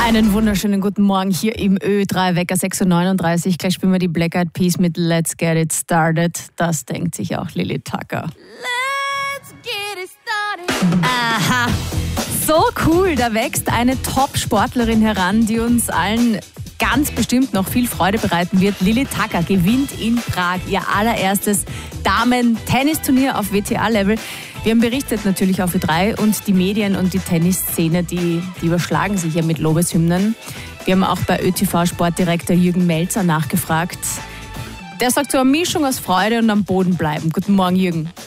Einen wunderschönen guten Morgen hier im Ö3 Wecker 6.39 Uhr. Gleich spielen wir die Black Eyed Peas mit Let's Get It Started. Das denkt sich auch Lilly Tucker. Let's get it started. Aha, so cool. Da wächst eine Top-Sportlerin heran, die uns allen ganz bestimmt noch viel Freude bereiten wird. Lilly Tucker gewinnt in Prag ihr allererstes Damen-Tennisturnier auf WTA-Level. Wir haben berichtet natürlich auf Ö3 und die Medien und die Tennisszene, die überschlagen sich ja mit Lobeshymnen. Wir haben auch bei ÖTV-Sportdirektor Jürgen Melzer nachgefragt. Der sagt so eine Mischung aus Freude und am Boden bleiben. Guten Morgen, Jürgen.